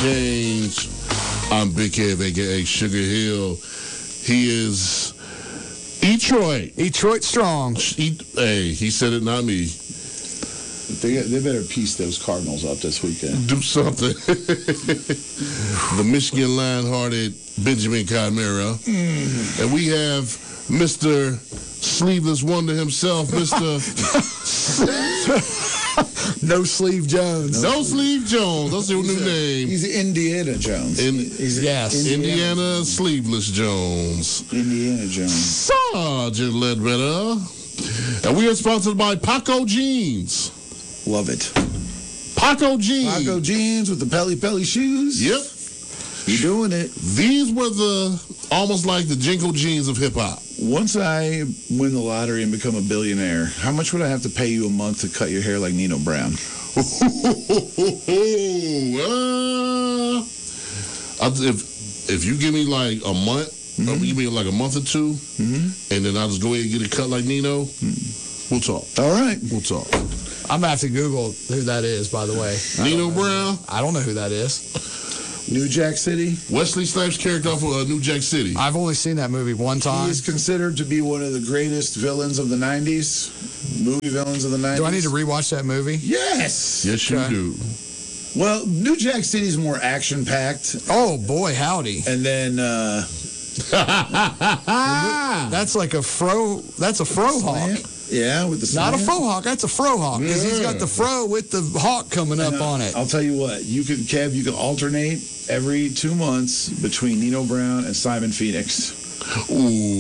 change. I'm Big Kev, a.k.a. Sugar Hill. He is Detroit. Detroit strong. Hey, he said it, not me. They better piece those Cardinals up this weekend. Do something. The Michigan Lion-hearted Benjamin Chimera. And we have Mr. Sleeveless Wonder himself, Mr. No Sleeve Jones. No Sleeve Jones. That's your new name. He's Indiana Jones. Yes. Indiana Sleeveless Jones. Indiana Jones. Sergeant Ledbetter. And we are sponsored by Paco Jeans. Love it. Paco Jeans. Paco jeans with the Pelly shoes. Yep. You doing it. These were almost like the Jinko jeans of hip-hop. Once I win the lottery and become a billionaire, how much would I have to pay you a month to cut your hair like Nino Brown? If you give me like a month, give me like a month or two, and then I'll just go ahead and get it cut like Nino, we'll talk. All right. We'll talk. I'm going to have to Google who that is, by the way. Nino Brown? I don't know who that is. New Jack City. Wesley Snipes' character off of New Jack City. I've only seen that movie one time. He is considered to be one of the greatest villains of the 90s. Movie villains of the 90s. Do I need to rewatch that movie? Yes. Yes, you do. Well, New Jack City's more action-packed. Oh, boy, howdy. And then... That's like a fro... That's a fro hawk. Yeah, with the Not a slant. fro hawk. That's a fro hawk because he's got the fro with the hawk coming up on it. I'll tell you what. You can alternate every 2 months between Nino Brown and Simon Phoenix. Ooh.